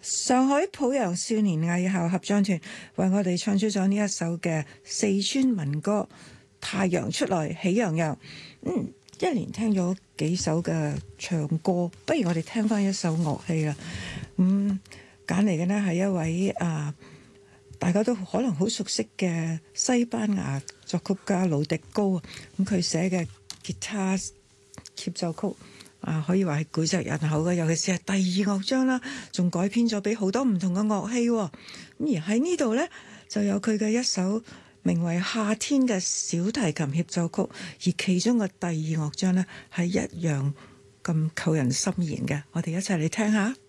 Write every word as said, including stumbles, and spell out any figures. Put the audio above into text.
上海浦陽少年藝校合唱團為我哋唱出咗呢一首嘅四川民歌《太陽出來喜洋洋》。嗯，一連聽咗幾首嘅唱歌，不如我哋聽翻一首樂器啦。咁揀嚟嘅呢係一位啊，大家都可能好熟悉嘅西班牙作曲家魯迪高啊。咁佢寫嘅吉他協奏曲。啊，可以話係膾炙人口嘅，尤其是係第二樂章啦，仲改編咗俾好多唔同嘅樂器。咁而喺呢度呢，就有佢嘅一首名為《夏天》嘅小提琴協奏曲，而其中嘅第二樂章呢，係一樣咁扣人心弦嘅。我哋一齊嚟聽下。